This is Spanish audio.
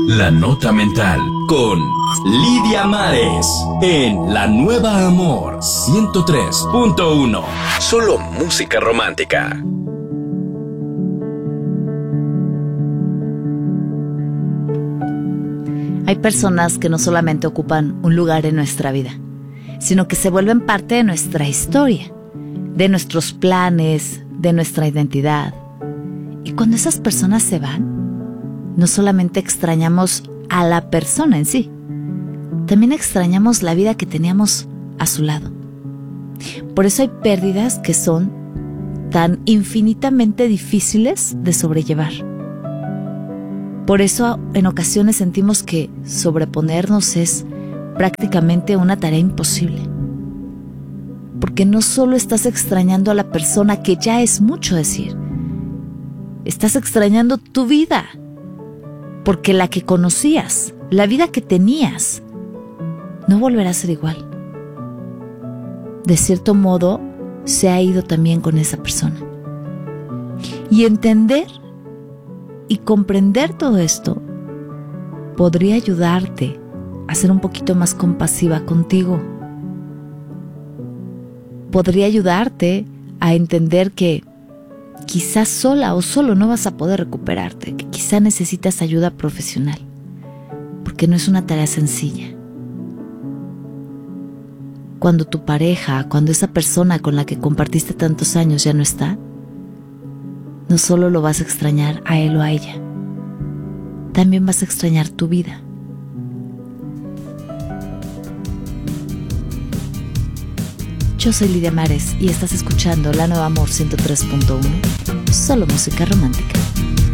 La Nota Mental con Lidia Mares en La Nueva Amor 103.1. Solo música romántica. Hay personas que no solamente ocupan un lugar en nuestra vida, sino que se vuelven parte de nuestra historia, de nuestros planes, de nuestra identidad. Y cuando esas personas se van, no solamente extrañamos a la persona en sí, también extrañamos la vida que teníamos a su lado. Por eso hay pérdidas que son tan infinitamente difíciles de sobrellevar. Por eso en ocasiones sentimos que sobreponernos es prácticamente una tarea imposible. Porque no solo estás extrañando a la persona, que ya es mucho decir, estás extrañando tu vida. Porque la que conocías, la vida que tenías, no volverá a ser igual. De cierto modo, se ha ido también con esa persona. Y entender y comprender todo esto podría ayudarte a ser un poquito más compasiva contigo. Podría ayudarte a entender que quizás sola o solo no vas a poder recuperarte, que quizás necesitas ayuda profesional, porque no es una tarea sencilla. Cuando tu pareja, cuando esa persona con la que compartiste tantos años ya no está, no solo lo vas a extrañar a él o a ella, también vas a extrañar tu vida. Yo soy Lidia Mares y estás escuchando La Nueva Amor 103.1, solo música romántica.